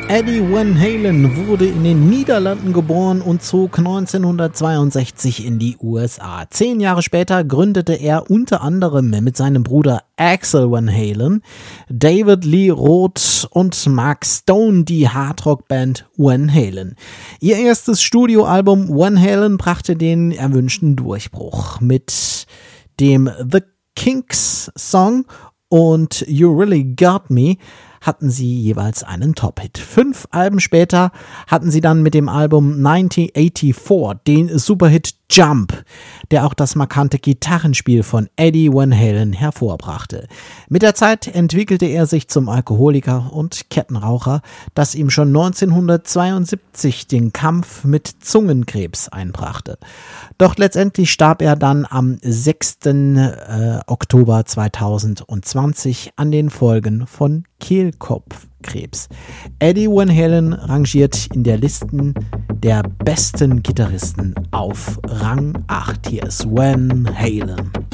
Eddie Van Halen wurde in den Niederlanden geboren und zog 1962 in die USA. 10 Jahre später gründete er unter anderem mit seinem Bruder Axel Van Halen, David Lee Roth und Mark Stone die Hardrock-Band Van Halen. Ihr erstes Studioalbum Van Halen brachte den erwünschten Durchbruch. Mit dem The Kinks Song und You Really Got Me hatten sie jeweils einen Top-Hit. 5 Alben später hatten sie dann mit dem Album 1984 den Superhit Jump, der auch das markante Gitarrenspiel von Eddie Van Halen hervorbrachte. Mit der Zeit entwickelte er sich zum Alkoholiker und Kettenraucher, das ihm schon 1972 den Kampf mit Zungenkrebs einbrachte. Doch letztendlich starb er dann am 6. Oktober 2020 an den Folgen von Kehlkopfkrebs. Eddie Van Halen rangiert in der Listen der besten Gitarristen auf Rang 8. Hier ist Van Halen.